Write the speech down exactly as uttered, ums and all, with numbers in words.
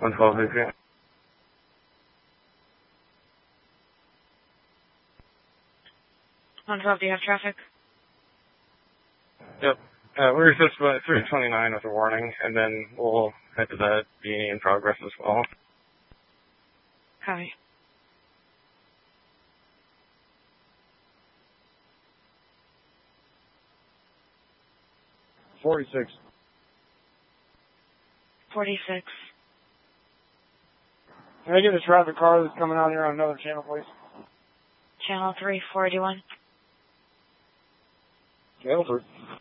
one twelve, okay. one twelve, do you have traffic? Yep. Uh, we're supposed to put three twenty-nine with a warning, and then we'll head to that being in progress as well. Copy. forty-six. forty-six. Can I get a traffic car that's coming out here on another channel, please? Channel three forty-one. Channel three.